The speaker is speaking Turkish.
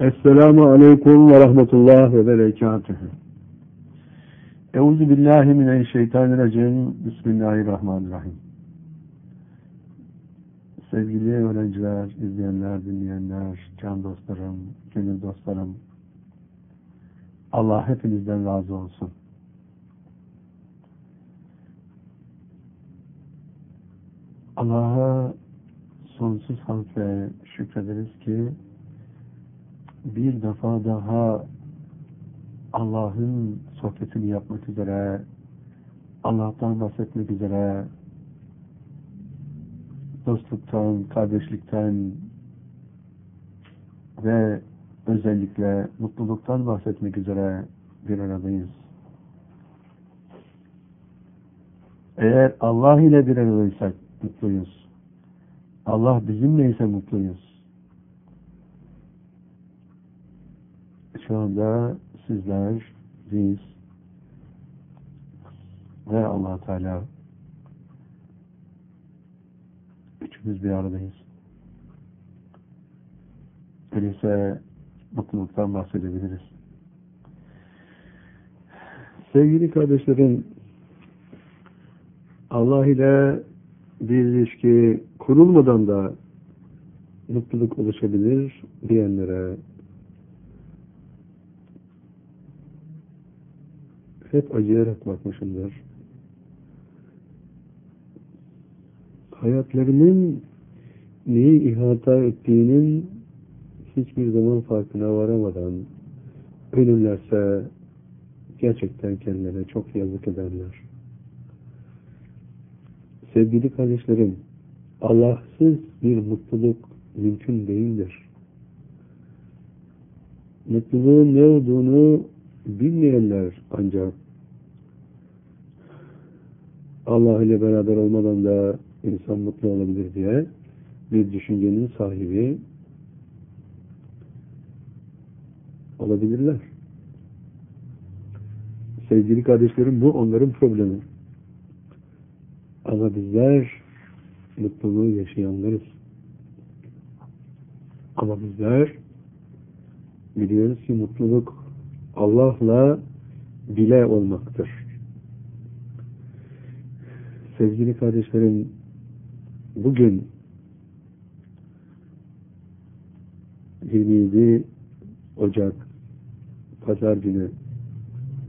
Esselamu Aleyküm ve Rahmetullah ve Berekatühü. Euzubillahimineşşeytanirracim. Bismillahirrahmanirrahim. Sevgili öğrenciler, izleyenler, dinleyenler, can dostlarım, gönül dostlarım, Allah hepinizden razı olsun. Allah'a sonsuz hamd ve şükrederiz ki bir defa daha Allah'ın sohbetini yapmak üzere, Allah'tan bahsetmek üzere, dostluktan, kardeşlikten ve özellikle mutluluktan bahsetmek üzere bir aradayız. Eğer Allah ile bir aradaysak mutluyuz. Allah bizimle ise mutluyuz. Şu anda sizler, biz ve Allah Teala üçümüz bir aradayız. Öyleyse mutluluktan bahsedebiliriz. Sevgili kardeşlerim, Allah ile bir ilişki kurulmadan da mutluluk oluşabilir diyenlere hep acıyarak bakmışımdır. Hayatlarının neyi ihata ettiğinin hiçbir zaman farkına varamadan ölürlerse gerçekten kendilerine çok yazık ederler. Sevgili kardeşlerim, Allahsız bir mutluluk mümkün değildir. Mutluluğun ne olduğunu bilmeyenler ancak Allah ile beraber olmadan da insan mutlu olabilir diye bir düşüncenin sahibi olabilirler. Sevgili kardeşlerim, bu onların problemi. Ama bizler mutluluğu yaşayanlarız. Ama bizler biliyoruz ki mutluluk Allah'la bile olmaktır. Sevgili kardeşlerim, bugün 27 Ocak Pazar günü